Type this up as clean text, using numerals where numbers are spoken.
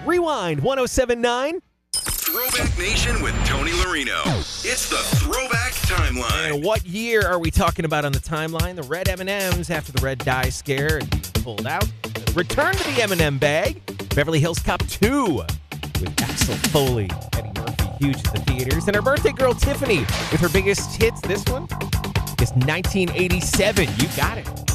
Rewind 1079. Throwback Nation with Tony Larino. It's the Throwback Timeline. And what year are we talking about on the timeline? The red M&Ms after the red dye scare and pulled out. Return to the M&M bag. Beverly Hills Cop 2 with Axel Foley. Eddie Murphy, huge at the theaters. And our birthday girl, Tiffany, with her biggest hits. This one is 1987. You got it.